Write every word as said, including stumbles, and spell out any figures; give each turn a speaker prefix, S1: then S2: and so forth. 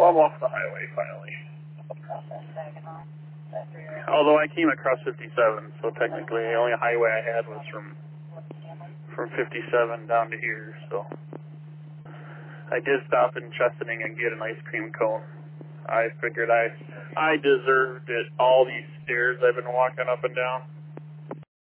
S1: I'm off the highway finally. Although I came across fifty-seven, so technically the only highway I had was from from fifty-seven down to here, so I did stop in Chesaning and get an ice cream cone. I figured I I deserved it, all these stairs I've been walking up and down.